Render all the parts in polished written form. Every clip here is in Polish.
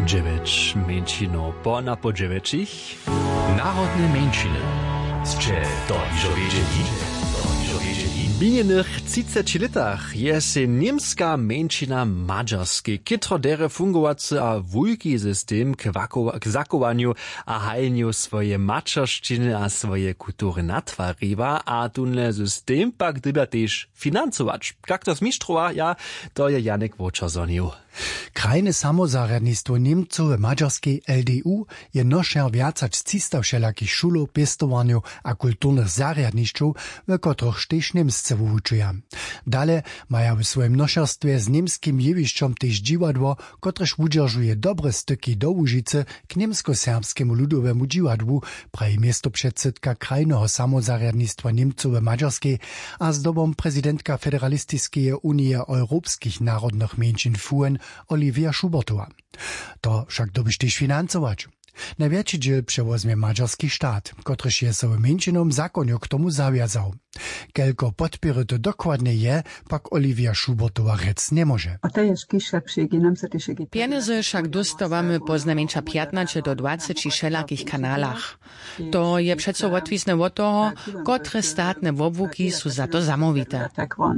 9 mężczyzn po 9. Narodne mężczyzny. Zcze to iżo wiedzieli? W minionych 30 latach je se niemska mężczyzna mađarskiej, kitro dere fungowacy a wulki system k zakowaniu a hajniu swoje mačarščiny a swoje kultury natwariwa, a tunle system pak dyba też finansować. Jak to zmistrzowa, ja, to je Janek Wočerzonił. Krajne samozarjadnictwo Niemców w mađarskiej LDU je noszer viacač 300 všelakých šulov, pestowaniu a kulturnych zarjadnišćów, w kotroch też Niemsce wučuja. Dale maja w swoim noszerstwie z niemskim jewišćom też dziwadło, kotrež udržuje dobre styki do Łužice k niemsko-serbskiemu ludowemu dziwadłu, praji miestopředsedka krajnego samozarjadnictwa Niemców w mađarskiej a zdobom prezidentka Federalistiskiej Unii Europskich Narodnych Mężczyzn FUN Olivia Schubertowa. To však dobyš też finansować. Największy dziel przewozmie mađarski štát, kotrež je sobie mężczyznom zakonio k tomu zawiązał. Kelko podpiery to dokładnie je, pak Olivia Schubertowa rec nie może. Pieniądze však dostawamy po znamieńcza 15 do 20 wszelakich kanalach. To je przeco odwisne od toho, kotre statne obłuki są za to zamówite.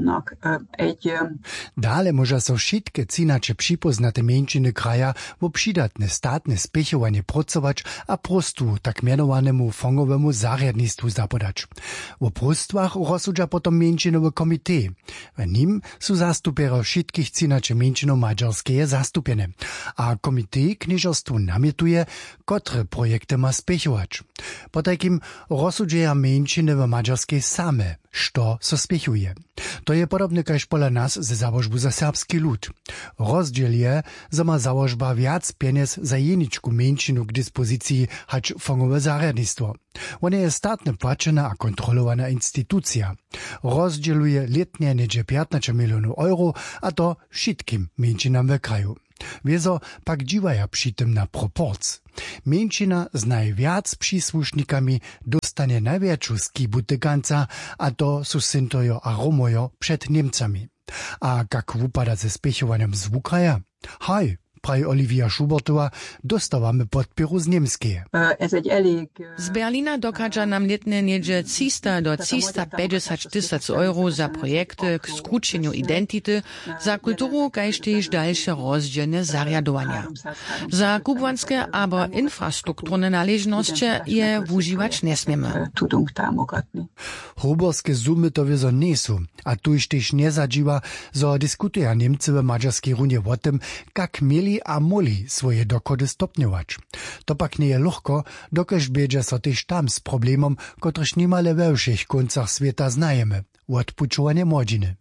Dale może so wszystkie cinacze przypoznate mężczyzny kraja w przydatne statne spěchovanie pracować a prostu tak mianowanemu fondowemu zarjadnictwu zapodać. W prostwach rozsudza potom mężczyznowe komitee. W nim są zastupiero wszystkich cinaczy mężczynów mađarskie zastupione, a komitee knieżerstwu namietuje, kotre projekty ma spěchować. Po takim rozsudzeja mężczyny w mađarskiej same, što so spěchuje. To je podobne kaž pola nas ze założbu za serbski lud. Rozdziel je, że ma założba viac pieniędz za jeničku mężczynu k dyspozycji hać fongowe zarjadnictwo. Ona je statne płaczena a kontrolowana instytucja. Rozdzieluje letnie niedzie 15 milionów euro, a to wszystkim mężczynam w kraju. Wiezo pak dziwaja przy tym na proporc. Mężczyzna z najwiac przysłusznikami dostanie największą skibu tyganca, a to są syntojo a romojo przed Niemcami. A jak wupada ze spěchowaniem z Ukraja? Haj, praje Olivia Schubertowa, dostawamy podpieru z niemskiej. Z Berlina dokaża nam letne niedzie 300 do 350 tysięcy euro za projekty k skróceniu identity, za kulturu, kaž też dalsze rozdzielne zarjadowania. Za kubłanskie albo infrastrukturne należności je używać nie smiemy. Huberskie sumy to wiezo nie są, a tuż też nie zadziwa, zo diskutują Niemcy w mađarskiej runie o tym, jak mieli a moli swoje dochody stopniować. To pak nie je ľahko, dokež bieđa so też tam z problemom, kotrež nimale we všech koncach sveta znajemy. Odpučovanie młodziny.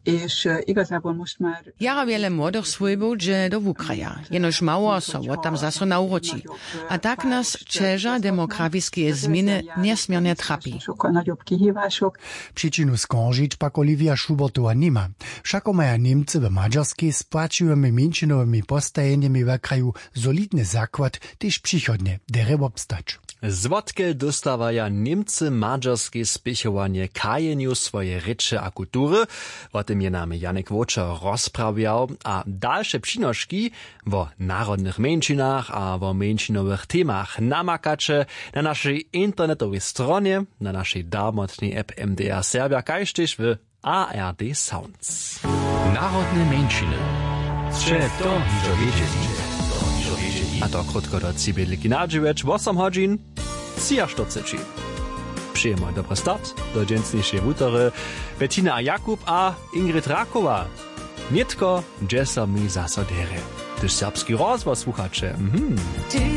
Jara wiele młodych swojbów dże do Ukraja, jenoż mało so tam zaso nauroci. A tak nas čeža demografiskie zmiany niesmiernie trapi. Przyczynu skoržić pak Olivia Schubertowa nima. Všako maja Niemcy w mađarskiej z płačiwymi mężczyznowymi postajeniami w kraju solidny zakład, też przychodnie dere obstać. Zwodke dostawaja Niemcy mađarske spěchovanie kajeniu swoje reče a kultury. O tym je nam Janek Wočer rozprawiał, a dalsze przynożki o narodnych mężczynach a o mężczynowych temach namakacze na naszej internetowej stronie, na naszej darmotnej app MDR Serbia, kaž też w ARD Sounds. Narodne mężczyzny. Zcze to iżo wiedzieli? A to krótko do Cibidliki nadżywiecz, 8 godzin, 4:40. Przyjemny dobry start do dzięcniejszej wutory. Bettina a Jakub a Ingrid Rakowa. Nietko, dżesa mi zasodere. Tyż serbski rozwój słuchacze.